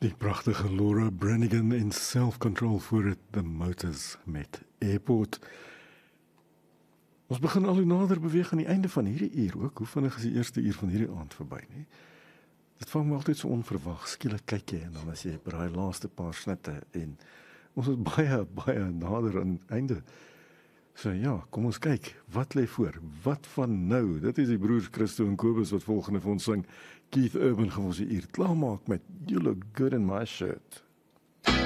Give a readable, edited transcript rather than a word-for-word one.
Die pragtige Laura Branigan en Self-Control voor het The Motors met Airport. Ons begin al hoe nader beweeg aan die einde van hierdie uur ook. Hoe vinnig is die eerste uur van hierdie aand verby, nie? Dit vang my altyd so onverwags. Skielik kyk jy en dan as jy by die laaste paar snitte en ons is baie nader aan einde. So ja, kom ons kyk, wat lê voor? Wat van nou? Dit is die broers Christo en Kobus wat volgende vir ons sing. Keith Urban gaan ons die uur klaarmaak met You Look Good in My Shirt.